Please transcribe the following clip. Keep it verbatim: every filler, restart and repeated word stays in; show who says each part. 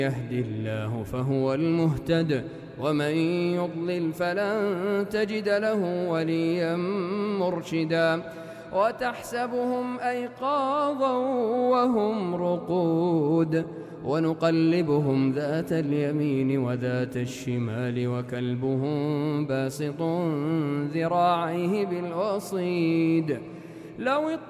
Speaker 1: يهد الله فهو المهتد ومن يضلل فلن تجد له وليا مرشدا وتحسبهم أيقاظا وهم رقود ونقلبهم ذات اليمين وذات الشمال وكلبهم باسط ذراعيه بالوصيد لو